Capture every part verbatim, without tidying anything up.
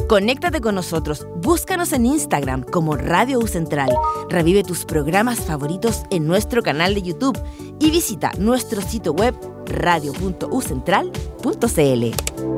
Conéctate con nosotros, búscanos en Instagram como Radio U Central, revive tus programas favoritos en nuestro canal de YouTube y visita nuestro sitio web radio punto u central punto c l.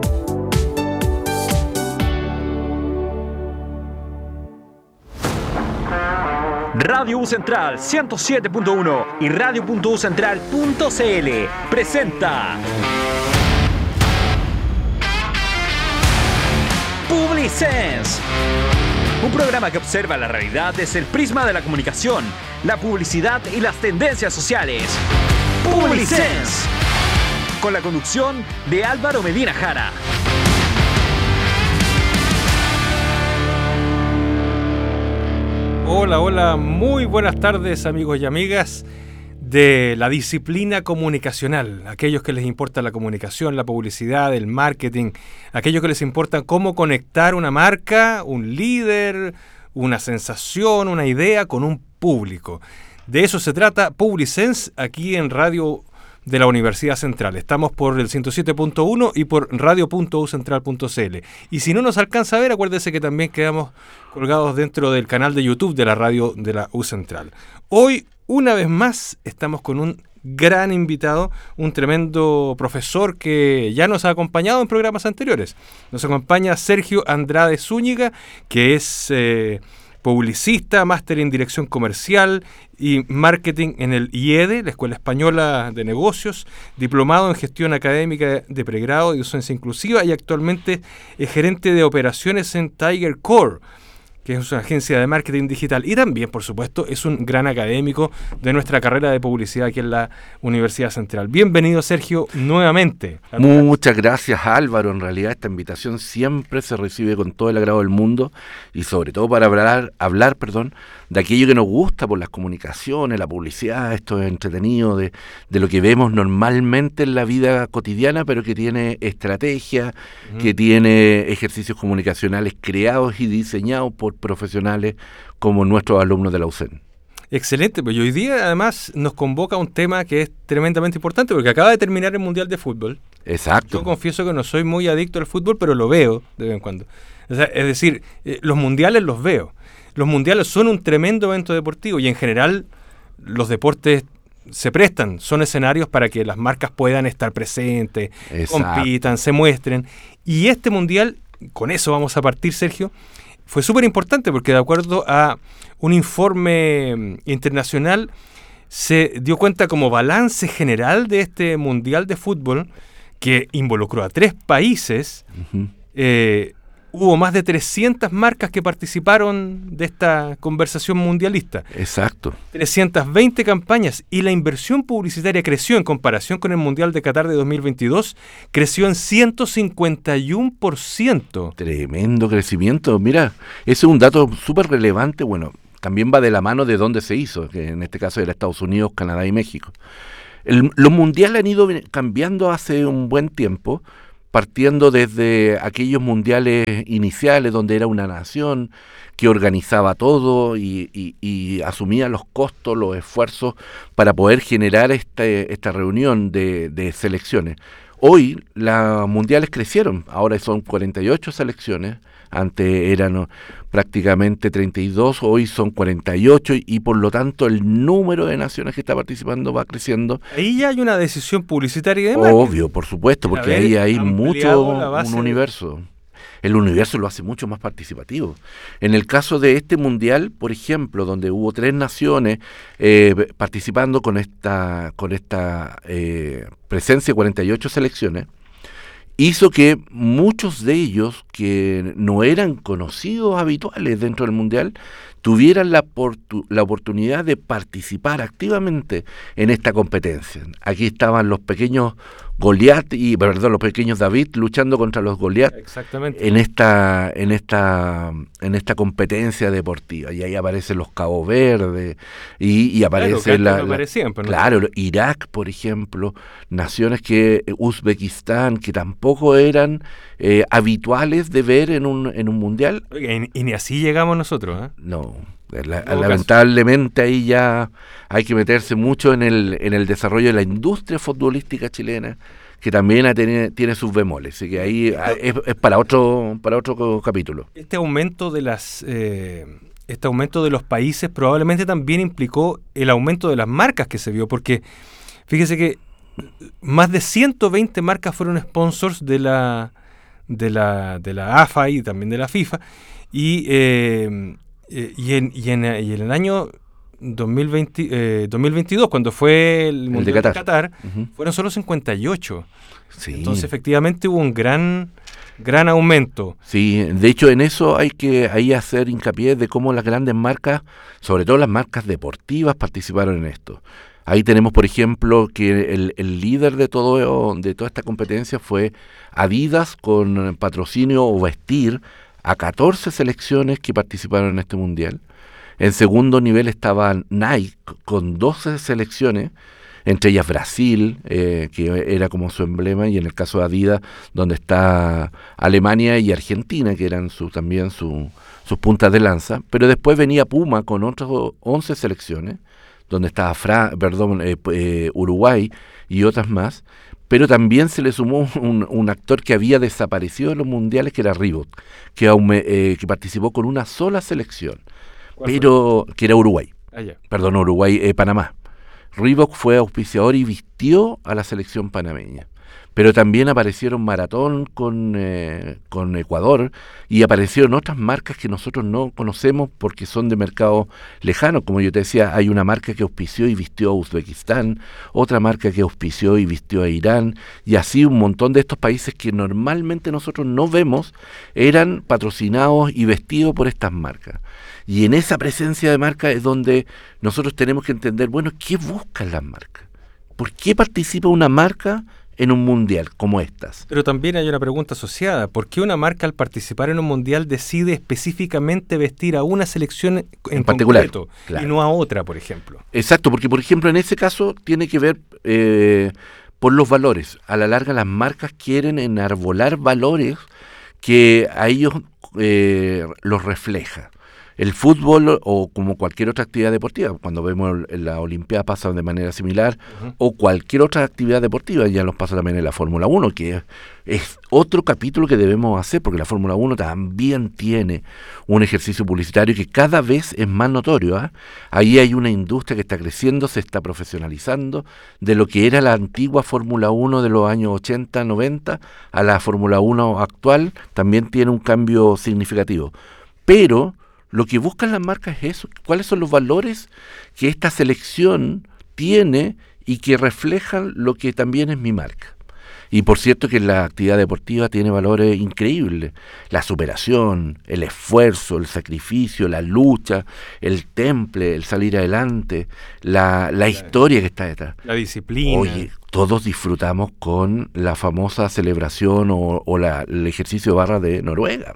Radio U Central ciento siete punto uno y radio punto u central punto c l presenta Publisense, un programa que observa la realidad desde el prisma de la comunicación, la publicidad y las tendencias sociales. Publisense, con la conducción de Álvaro Medina Jara. Hola, hola, muy buenas tardes amigos y amigas de la disciplina comunicacional, aquellos que les importa la comunicación, la publicidad, el marketing, aquellos que les importa cómo conectar una marca, un líder, una sensación, una idea con un público. De eso se trata Publisense aquí en Radio de la Universidad Central. Estamos por el ciento siete punto uno y por radio punto u central punto c l. Y si no nos alcanza a ver, acuérdese que también quedamos colgados dentro del canal de YouTube de la Radio de la U Central. Hoy, una vez más, estamos con un gran invitado, un tremendo profesor que ya nos ha acompañado en programas anteriores. Nos acompaña Sergio Andrade Zúñiga, que es eh, publicista, máster en dirección comercial y marketing en el I E D E, la Escuela Española de Negocios, diplomado en gestión académica de pregrado y docencia inclusiva, y actualmente es gerente de operaciones en Tiger Core, que es una agencia de marketing digital, y también, por supuesto, es un gran académico de nuestra carrera de publicidad aquí en la Universidad Central. Bienvenido, Sergio, nuevamente. Muchas gracias, Álvaro. En realidad, esta invitación siempre se recibe con todo el agrado del mundo, y sobre todo para hablar, hablar perdón, de aquello que nos gusta por las comunicaciones, la publicidad, esto es entretenido, de, de lo que vemos normalmente en la vida cotidiana, pero que tiene estrategia, uh-huh. que tiene ejercicios comunicacionales creados y diseñados por profesionales como nuestros alumnos de la U C E N. Excelente, pues hoy día además nos convoca un tema que es tremendamente importante porque acaba de terminar el Mundial de Fútbol. Exacto. Yo confieso que no soy muy adicto al fútbol, pero lo veo de vez en cuando. O sea, es decir, eh, los mundiales los veo. Los mundiales son un tremendo evento deportivo y en general los deportes se prestan, son escenarios para que las marcas puedan estar presentes, Exacto. compitan, se muestren. Y este mundial, con eso vamos a partir, Sergio, fue súper importante porque de acuerdo a un informe internacional se dio cuenta como balance general de este Mundial de Fútbol que involucró a tres países, uh-huh. eh, hubo más de trescientas marcas que participaron de esta conversación mundialista. Exacto. trescientas veinte campañas y la inversión publicitaria creció en comparación con el Mundial de Qatar de dos mil veintidós, creció en ciento cincuenta y uno por ciento. Tremendo crecimiento. Mira, ese es un dato súper relevante. Bueno, también va de la mano de dónde se hizo, que en este caso era Estados Unidos, Canadá y México. El, los mundiales han ido cambiando hace un buen tiempo, partiendo desde aquellos mundiales iniciales donde era una nación que organizaba todo y, y, y asumía los costos, los esfuerzos para poder generar este, esta reunión de, de selecciones. Hoy las mundiales crecieron, ahora son cuarenta y ocho selecciones, antes eran prácticamente treinta y dos, hoy son cuarenta y ocho y, y por lo tanto el número de naciones que está participando va creciendo. Ahí ya hay una decisión publicitaria de marketing. Obvio, por supuesto, porque ahí hay mucho, un universo. El universo lo hace mucho más participativo. En el caso de este mundial, por ejemplo, donde hubo tres naciones eh, participando con esta, con esta eh, presencia de cuarenta y ocho selecciones, hizo que muchos de ellos que no eran conocidos habituales dentro del mundial tuvieran la, portu- la oportunidad de participar activamente en esta competencia. Aquí estaban los pequeños Goliat y perdón, los pequeños David luchando contra los Goliat. Exactamente. en esta en esta en esta competencia deportiva, y ahí aparecen los Cabo Verde y, y aparece claro, la, no la aparecían, pero claro no. Irak, por ejemplo, naciones que Uzbekistán, que tampoco eran eh, habituales de ver en un en un mundial. Oiga, y, y ni así llegamos nosotros, ¿eh? No. La, lamentablemente ahí ya hay que meterse mucho en el en el desarrollo de la industria futbolística chilena, que también tiene, tiene sus bemoles, así que ahí es, es para otro para otro capítulo. Este aumento de las eh, este aumento de los países probablemente también implicó el aumento de las marcas que se vio, porque fíjese que más de ciento veinte marcas fueron sponsors de la de la de la A F A y también de la FIFA, y eh, y, en, y, en, y en el año dos mil veinte, eh, dos mil veintidós, cuando fue el, el Mundial de Qatar, de Qatar uh-huh. fueron solo cincuenta y ocho. Sí. Entonces, efectivamente, hubo un gran gran aumento. Sí, de hecho, en eso hay que ahí hacer hincapié de cómo las grandes marcas, sobre todo las marcas deportivas, participaron en esto. Ahí tenemos, por ejemplo, que el, el líder de todo de toda esta competencia fue Adidas, con patrocinio o vestir a catorce selecciones que participaron en este mundial. En segundo nivel estaba Nike con doce selecciones, entre ellas Brasil, eh, que era como su emblema, y en el caso de Adidas, donde está Alemania y Argentina, que eran su, también su, sus puntas de lanza. Pero después venía Puma con otras once selecciones, donde estaba Fra, perdón, eh, eh, Uruguay y otras más. Pero también se le sumó un, un actor que había desaparecido en los mundiales, que era Reebok, que, eh, que participó con una sola selección. Pero que era Uruguay, ah, yeah. perdón, Uruguay, eh, Panamá. Reebok fue auspiciador y vistió a la selección panameña. Pero también aparecieron Maratón con, eh, con Ecuador, y aparecieron otras marcas que nosotros no conocemos porque son de mercado lejano. Como yo te decía, hay una marca que auspició y vistió a Uzbekistán, otra marca que auspició y vistió a Irán, y así un montón de estos países que normalmente nosotros no vemos eran patrocinados y vestidos por estas marcas. Y en esa presencia de marca es donde nosotros tenemos que entender, bueno, ¿qué buscan las marcas? ¿Por qué participa una marca en un mundial como estas? Pero también hay una pregunta asociada. ¿Por qué una marca, al participar en un mundial, decide específicamente vestir a una selección en, en particular, concreto, claro, y no a otra, por ejemplo? Exacto, porque por ejemplo en ese caso tiene que ver eh, por los valores. A la larga las marcas quieren enarbolar valores que a ellos eh, los refleja. El fútbol, o como cualquier otra actividad deportiva, cuando vemos en la Olimpiada pasa de manera similar, uh-huh. o cualquier otra actividad deportiva, ya nos pasa también en la Fórmula uno, que es, es otro capítulo que debemos hacer, porque la Fórmula uno también tiene un ejercicio publicitario que cada vez es más notorio. ¿eh? Ahí hay una industria que está creciendo, se está profesionalizando, de lo que era la antigua Fórmula uno de los años ochenta, noventa, a la Fórmula uno actual, también tiene un cambio significativo. Pero lo que buscan las marcas es eso, cuáles son los valores que esta selección tiene y que reflejan lo que también es mi marca. Y por cierto que la actividad deportiva tiene valores increíbles, la superación, el esfuerzo, el sacrificio, la lucha, el temple, el salir adelante, la, la historia que está detrás. La disciplina. Oye, todos disfrutamos con la famosa celebración o, o la, el ejercicio de barra de Noruega.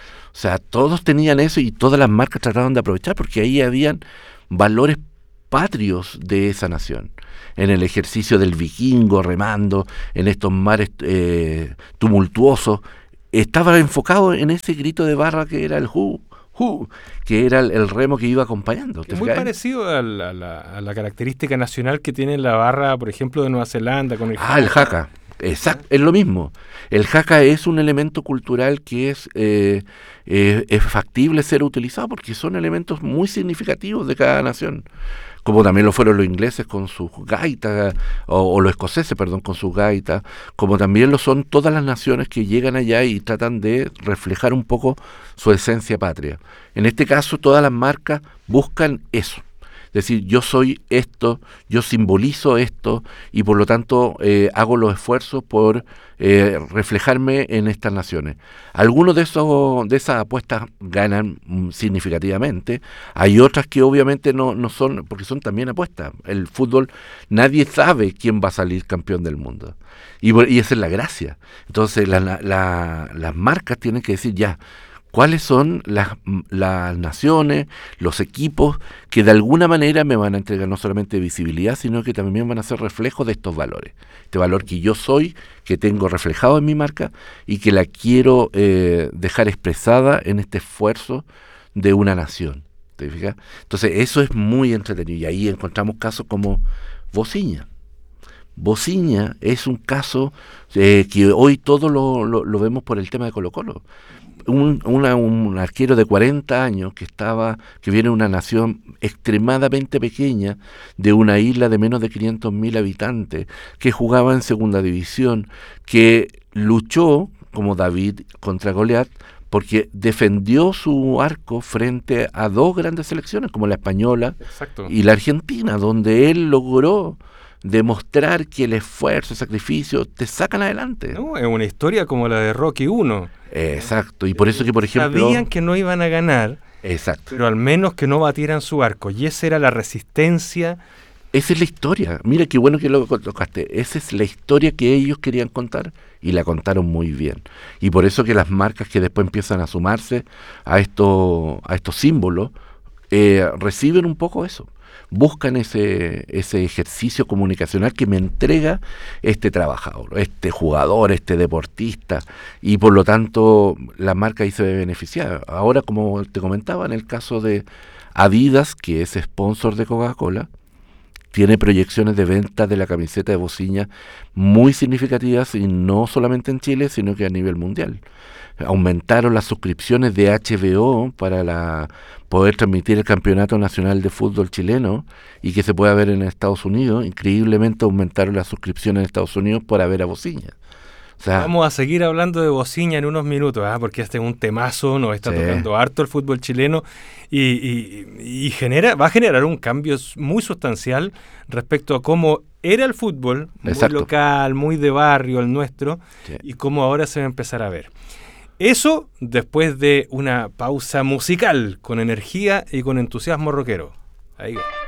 O sea, todos tenían eso y todas las marcas trataban de aprovechar porque ahí habían valores patrios de esa nación. En el ejercicio del vikingo remando, en estos mares eh, tumultuosos, estaba enfocado en ese grito de barra que era el hu, hu, que era el, el remo que iba acompañando. Es muy parecido a la, a, la, a la característica nacional que tiene la barra, por ejemplo, de Nueva Zelanda. Con el ah, el haka. Exacto, es lo mismo. El haka es un elemento cultural que es, eh, eh, es factible ser utilizado porque son elementos muy significativos de cada nación, como también lo fueron los ingleses con sus gaitas, o, o los escoceses, perdón, con sus gaitas, como también lo son todas las naciones que llegan allá y tratan de reflejar un poco su esencia patria. En este caso, todas las marcas buscan eso. Es decir, yo soy esto, yo simbolizo esto y por lo tanto eh, hago los esfuerzos por eh, reflejarme en estas naciones. Algunos de esos de esas apuestas ganan mm, significativamente. Hay otras que obviamente no, no son, porque son también apuestas. El fútbol, nadie sabe quién va a salir campeón del mundo. Y, y esa es la gracia. Entonces la, la, las marcas tienen que decir ya, ¿cuáles son las, las naciones, los equipos que de alguna manera me van a entregar no solamente visibilidad, sino que también van a ser reflejos de estos valores? Este valor que yo soy, que tengo reflejado en mi marca y que la quiero eh, dejar expresada en este esfuerzo de una nación. ¿Te fijas? Entonces eso es muy entretenido y ahí encontramos casos como Bociña. Bociña es un caso eh, que hoy todo lo, lo, lo vemos por el tema de Colo-Colo. Un, una, un arquero de cuarenta años que estaba, que viene de una nación extremadamente pequeña, de una isla de menos de quinientos mil habitantes, que jugaba en segunda división, que luchó como David contra Goliat, porque defendió su arco frente a dos grandes selecciones, como la española Exacto. y la argentina, donde él logró demostrar que el esfuerzo, el sacrificio te sacan adelante. No, es una historia como la de Rocky uno. Exacto, y por eso que, por ejemplo... Sabían que no iban a ganar, Exacto. pero al menos que no batieran su arco, y esa era la resistencia. Esa es la historia. Mira qué bueno que lo tocaste. Esa es la historia que ellos querían contar y la contaron muy bien. Y por eso que las marcas que después empiezan a sumarse a, esto, a estos símbolos eh, reciben un poco eso. Buscan ese, ese ejercicio comunicacional que me entrega este trabajador, este jugador, este deportista, y por lo tanto la marca ahí se ve beneficiada. Ahora, como te comentaba, en el caso de Adidas, que es sponsor de Coca-Cola, tiene proyecciones de venta de la camiseta de Bociña muy significativas, y no solamente en Chile, sino que a nivel mundial. Aumentaron las suscripciones de H B O para la, poder transmitir el Campeonato Nacional de Fútbol chileno y que se pueda ver en Estados Unidos. Increíblemente aumentaron las suscripciones en Estados Unidos para ver a Bociña. O sea, vamos a seguir hablando de Bociña en unos minutos, ¿eh? Porque este es un temazo, nos está sí. tocando harto el fútbol chileno y, y, y genera, va a generar un cambio muy sustancial respecto a cómo era el fútbol, muy Exacto. local, muy de barrio, el nuestro, sí. y cómo ahora se va a empezar a ver. Eso después de una pausa musical con energía y con entusiasmo rockero. Ahí va.